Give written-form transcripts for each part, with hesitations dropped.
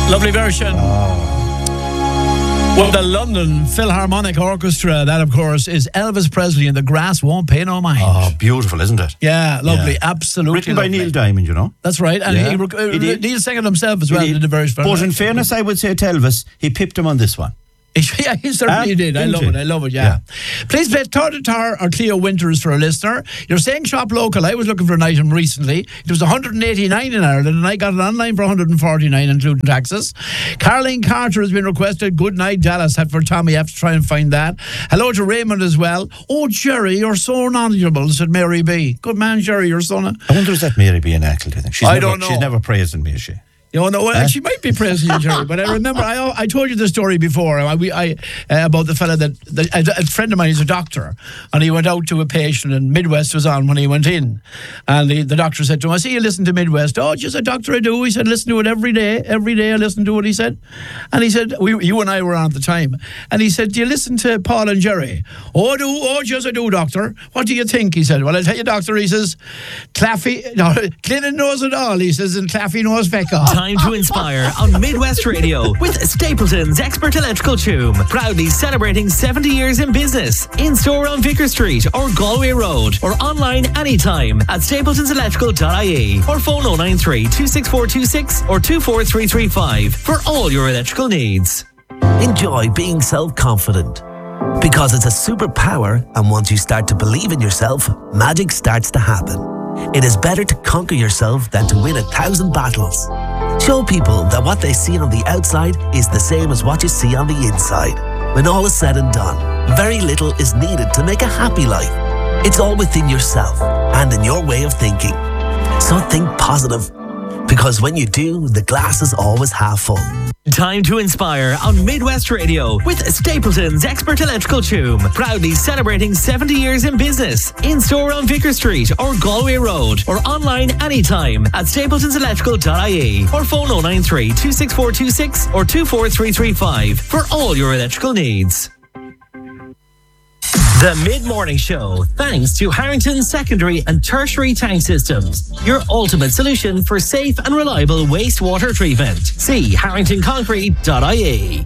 Lovely version. Well, the London Philharmonic Orchestra, that of course is Elvis Presley and The Grass Won't Pay No Mind. Oh, beautiful, isn't it? Yeah, lovely, absolutely. Written by lovely. Neil Diamond, you know. That's right, and Neil sang it himself as well in the version. But in fairness, I would say to Elvis, he pipped him on this one. Yeah, he certainly did. I love it, yeah. Please play Tar to Tar or Cleo Winters for a listener. You're saying shop local. I was looking for an item recently. It was 189 in Ireland, and I got it online for 149, including taxes. Caroline Carter has been requested. Good night, Dallas. For Tommy, I have to try and find that. Hello to Raymond as well. Oh, Jerry, you're so knowledgeable, said Mary B. Good man, Jerry, you're so... I wonder, is that Mary B. an ackle, do you think? I don't know. She's never praising me, is she? You know, well, she might be praising you, Jerry, but I remember I told you the story before. About the fella that a friend of mine is a doctor, and he went out to a patient, and Midwest was on when he went in, and the doctor said to him, "I see you listen to Midwest." "Oh, just a doctor, I do." He said, "Listen to it every day. Every day I listen to it." He said, and he said, you and I were on at the time, and he said, "Do you listen to Paul and Jerry?" "Oh, I do. Oh, just I do, doctor." "What do you think?" He said. "Well, I'll tell you, doctor," he says, "Clinton knows it all," he says, "and Claffey knows feck all." Time to inspire on Midwest Radio with Stapleton's Expert Electrical Tube. Proudly celebrating 70 years in business. In store on Vicar Street or Galway Road, or online anytime at stapletonselectrical.ie, or phone 093 26426 or 24335 for all your electrical needs. Enjoy being self-confident, because it's a superpower, and once you start to believe in yourself, magic starts to happen. It is better to conquer yourself than to win 1,000 battles. Show people that what they see on the outside is the same as what you see on the inside. When all is said and done, very little is needed to make a happy life. It's all within yourself and in your way of thinking. So think positive, because when you do, the glass is always half full. Time to inspire on Midwest Radio with Stapleton's Expert Electrical Tube. Proudly celebrating 70 years in business. In store on Vicar Street or Galway Road, or online anytime at stapletonselectrical.ie, or phone 093 26426 or 24335 for all your electrical needs. The Mid-Morning Show, thanks to Harrington Secondary and Tertiary Tank Systems, your ultimate solution for safe and reliable wastewater treatment. See harringtonconcrete.ie.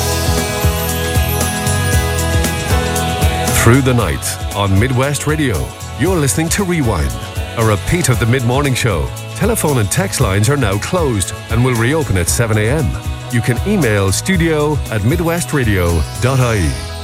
Through the night on Midwest Radio, you're listening to Rewind, a repeat of the Mid-Morning Show. Telephone and text lines are now closed and will reopen at 7 a.m. You can email studio@midwestradio.ie.